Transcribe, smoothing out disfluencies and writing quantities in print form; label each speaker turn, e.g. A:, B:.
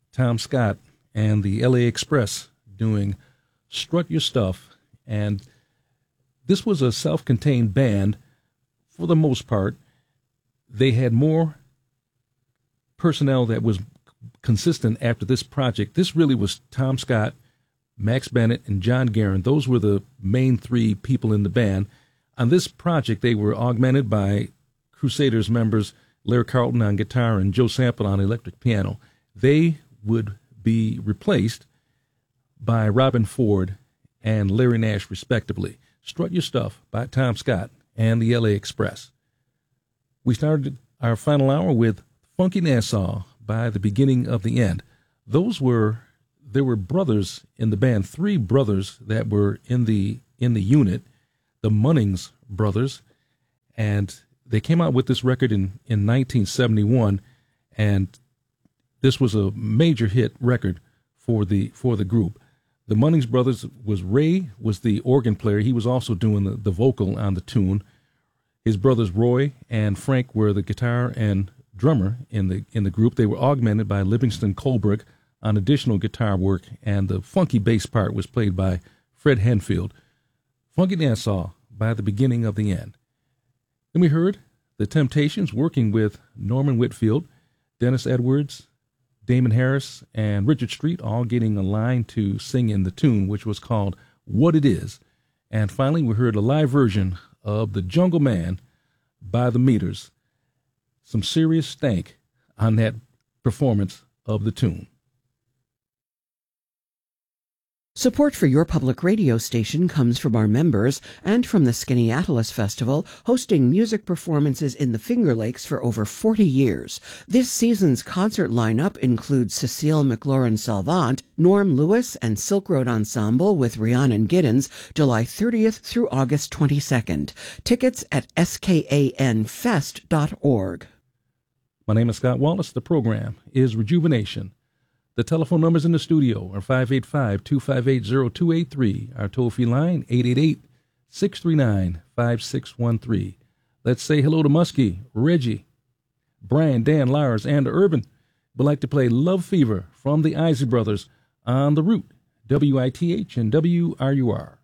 A: Tom Scott and the LA Express doing Strut Your Stuff. And this was a self-contained band for the most part. They had more personnel that was consistent after this project. This really was Tom Scott, Max Bennett, and John Guerin. Those were the main three people in the band. On this project, they were augmented by Crusaders members Larry Carlton on guitar and Joe Sample on electric piano. They would be replaced by Robin Ford and Larry Nash, respectively. Strut Your Stuff by Tom Scott and the LA Express. We started our final hour with Funky Nassau by The Beginning of the End. There were brothers in the band, three brothers that were in the unit, the Munnings brothers, and they came out with this record in 1971, and this was a major hit record for the group. The Munnings brothers Ray was the organ player. He was also doing the vocal on the tune. His brothers Roy and Frank were the guitar and drummer in the group. They were augmented by Livingston Colebrook on additional guitar work, and the funky bass part was played by Fred Henfield. Funky Nassau by The Beginning of the End. Then we heard The Temptations working with Norman Whitfield, Dennis Edwards, Damon Harris, and Richard Street all getting a line to sing in the tune, which was called What It Is. And finally, we heard a live version of The Jungle Man by The Meters. Some serious stank on that performance of the tune.
B: Support for your public radio station comes from our members and from the Skaneateles Festival, hosting music performances in the Finger Lakes for over 40 years. This season's concert lineup includes Cecile McLaurin-Salvant, Norm Lewis, and Silk Road Ensemble with Rhiannon Giddens, July 30th through August 22nd. Tickets at skanfest.org.
A: My name is Scott Wallace. The program is Rejuvenation. The telephone numbers in the studio are 585-258-0283. Our toll-free line, 888-639-5613. Let's say hello to Muskie, Reggie, Brian, Dan, Lars, and Urban. We'd like to play Love Fever from the Isley Brothers on The Root, WITH and WRUR.